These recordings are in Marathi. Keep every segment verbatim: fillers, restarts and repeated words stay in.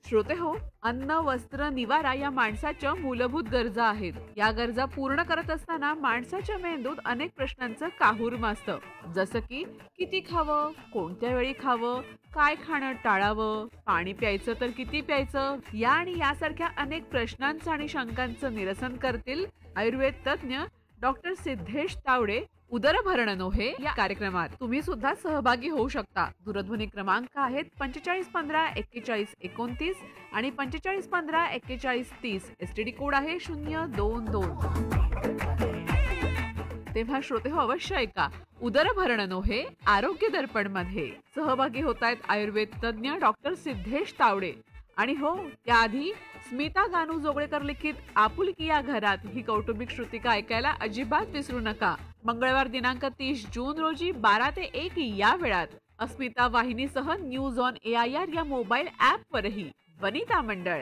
श्रोते हो, अन्न, वस्त्र, निवारा या माणसाच्या मूलभूत गरजा आहेत. या गरजा पूर्ण करत असताना माणसाच्या मेंदूत अनेक प्रश्नांचं काहूर माजतं. जसं की किती खावं, कोणत्या वेळी खावं, काय खाणं टाळावं, पाणी प्यायचं तर किती प्यायचं, या आणि यासारख्या अनेक प्रश्नांचं आणि शंकांचं निरसन करतील आयुर्वेद तज्ज्ञ डॉक्टर सिद्धेश तावडे. उदरभरण नोहे या कार्यक्रमात तुम्ही सुद्धा सहभागी होऊ शकता. दूरध्वनी क्रमांक आहेत पंचेचाळीस पंधरा एक्केचाळीस एकोणतीस आणि पंचेचाळीस पंधरा एक्केचाळीस तीस. एसटीडी कोड आहे शून्य दोन दोन. तेव्हा श्रोते हो, अवश्य ऐका उदरभरण नोहे आरोग्य दर्पण मध्ये. सहभागी होत आहेत आयुर्वेद तज्ज्ञ डॉक्टर सिद्धेश तावडे. आणि हो, त्याआधी स्मिता गानू जोगळेकर लिखित आपुलकी या घरात ही कौटुंबिक श्रुतिका ऐकायला अजिबात विसरू नका. मंगळवार दिनांक तीस जून रोजी बारा ते एक या वेळात अस्मिता वाहिनीसह news on A I R या मोबाईल ऍप वरही. वनिता मंडळ.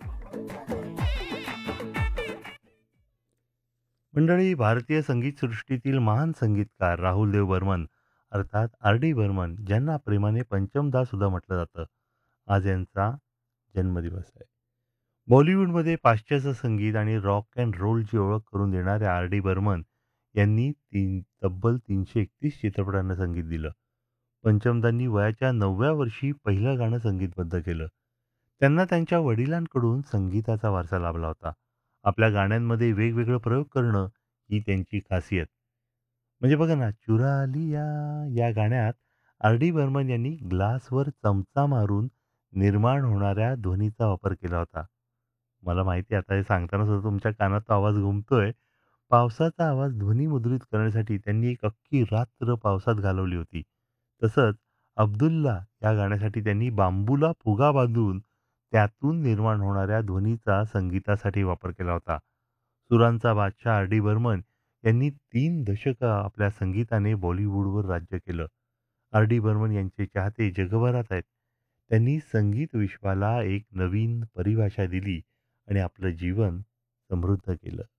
मंडळी, भारतीय संगीत सृष्टीतील महान संगीतकार राहुल देव बर्मन अर्थात आर डी बर्मन, ज्यांना प्रेमाने पंचमदा सुद्धा म्हटलं जातं, आज यांचा जन्मदिवस आहे. बॉलिवूडमध्ये पाश्चात्य संगीत आणि रॉक अँड रोलची ओळख करून देणाऱ्या आर डी बर्मन यांनी तीन तब्बल तीनशे एकतीस चित्रपटांना संगीत दिलं. पंचमदांनी वयाच्या नवव्या वर्षी पहिलं गाणं संगीतबद्ध केलं. त्यांना त्यांच्या वडिलांकडून संगीताचा वारसा लाभला होता. आपल्या गाण्यांमध्ये वेगवेगळे प्रयोग करणं ही त्यांची खासियत. म्हणजे बघा ना, चुरा लिया या गाण्यात आर डी बर्मन यांनी ग्लासवर चमचा मारून निर्माण होणाऱ्या ध्वनीचा वापर केला होता. मला माहिती आहे, आता हे सांगताना सुद्धा तुमच्या कानात तो आवाज घुमतोय. पावसाचा आवाज ध्वनिमुद्रित करण्यासाठी त्यांनी एक अख्खी रात्र पावसात घालवली होती. तसंच अब्दुल्ला या गाण्यासाठी त्यांनी बांबूला फुगा बांधून त्यातून निर्माण होणाऱ्या ध्वनीचा संगीतासाठी वापर केला होता. सुरांचा बादशाह आर डी बर्मन यांनी तीन दशकं आपल्या संगीताने बॉलिवूडवर राज्य केलं. आर डी बर्मन यांचे चाहते जगभरात आहेत. त्यांनी संगीत विश्वाला एक नवीन परिभाषा दिली आणि आपलं जीवन समृद्ध केलं.